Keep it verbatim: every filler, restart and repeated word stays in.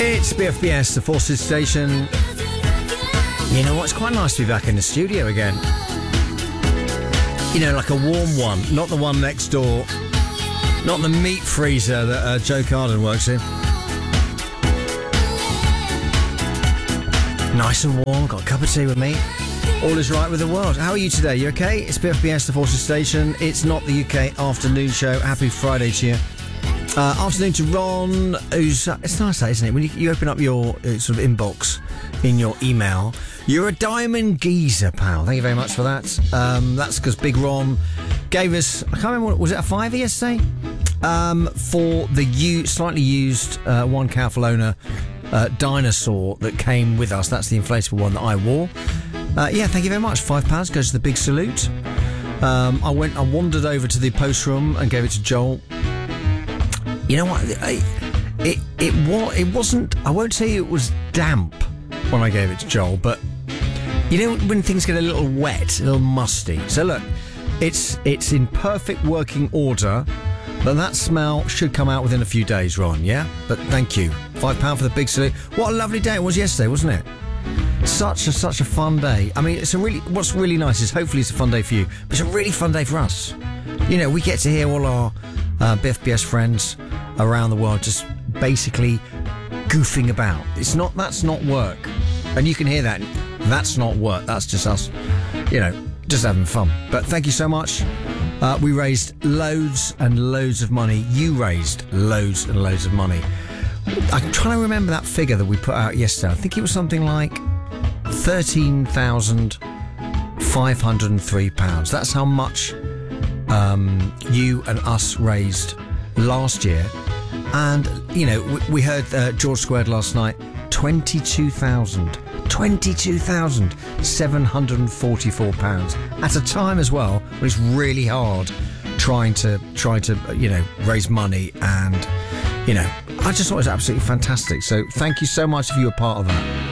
It's B F B S, the Forces Station. You know what? It's quite nice to be back in the studio again. You know, like a warm one, not the one next door, not the meat freezer that uh, Joe Carden works in. Nice and warm, got a cup of tea with me. All is right with the world. How are you today? You okay? It's B F B S, the Forces Station. It's not the U K afternoon show. Happy Friday to you. Uh, afternoon to Ron, who's... Uh, it's nice, that, isn't it? When you, you open up your uh, sort of inbox in your email, you're a diamond geezer, pal. Thank you very much for that. Um, that's because Big Ron gave us... I can't remember, what, was it a fiver yesterday? Um, for the u- slightly used uh, one Calphalona uh, dinosaur that came with us. That's the inflatable one that I wore. Uh, yeah, thank you very much. Five pounds goes to the big salute. Um, I went, I wandered over to the post room and gave it to Joel. You know what? I, it it was it wasn't. I won't say it was damp when I gave it to Joel, but you know when things get a little wet, a little musty. So look, it's it's in perfect working order, but that smell should come out within a few days, Ron. Yeah, but thank you. Five pound for the big salute. What a lovely day it was yesterday, wasn't it? Such a such a fun day. I mean, it's a really. What's really nice is hopefully it's a fun day for you, but it's a really fun day for us. You know, we get to hear all our uh, B F B S friends around the world just basically goofing about. It's not. That's not work, and you can hear that. That's not work. That's just us. You know, just having fun. But thank you so much. Uh, we raised loads and loads of money. You raised loads and loads of money. I'm trying to remember that figure that we put out yesterday. I think it was something like thirteen thousand five hundred and three pounds. That's how much um, you and us raised last year. And, you know, we, we heard uh, George Squared last night, twenty-two thousand twenty-two thousand seven hundred and forty-four pounds at a time as well when it's really hard trying to, try to, you know, raise money. And, you know, I just thought it was absolutely fantastic. So thank you so much if you were part of that.